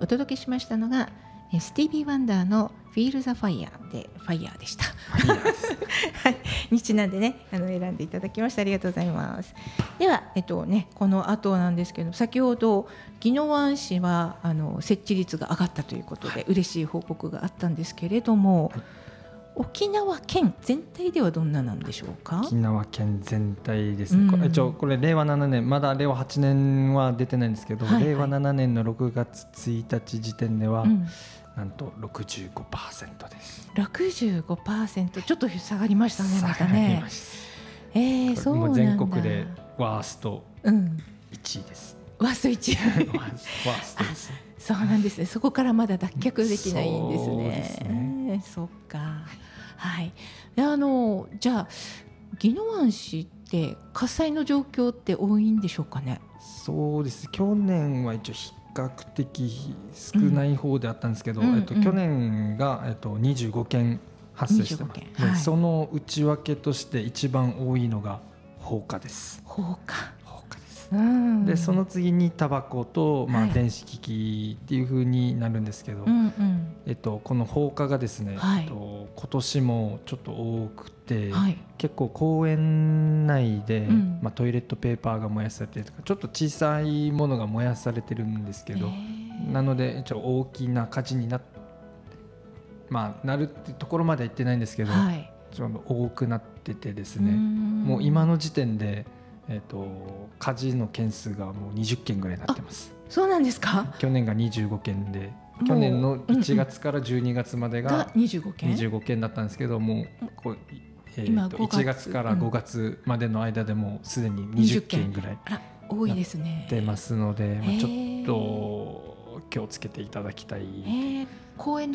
お届けしましたのがスティービー・ワンダーのフィール・ザ・ファイヤーでファイヤーでした。はい、にちなんでね選んでいただきましてありがとうございます。では、この後なんですけど、先ほど宜野湾市は設置率が上がったということで、嬉しい報告があったんですけれども、沖縄県全体ではどんななんでしょうか。 沖縄県全体ですね、これ令和7年、まだ令和8年は出てないんですけど、令和7年の6月1日時点では、なんと 65% です。 65%、 ちょっと下がりましたね。またね。そうなんだ。 全国でワースト1位です。 ワースト1位ワーストです。 そうなんですね。そこからまだ脱却できないんですね。 そうですね。 そっか。はい。じゃあ宜野湾市って火災の状況って多いんでしょうかね。 そうです。去年は一応比較的少ない方であったんですけど、去年が25件発生してます。でその内訳として一番多いのが放火です。 放火です。でその次にタバコと、電子機器っていう風になるんですけど、この放火がですね、今年もちょっと多くて、結構公園内で、トイレットペーパーが燃やされてるとか、ちょっと小さいものが燃やされてるんですけど、なので大きな火事になるってところまでは行ってないんですけど、ちょっと多くなっててですね、もう今の時点で火事の件数がもう20件ぐらいになってます。 そうなんですか。 去年が25件で、去年の1月から12月までが25件だったんですけども、1月から5月までの間でもうすでに20件ぐらい多いですね。 出ますので、ちょっと気をつけていただきたい。 公園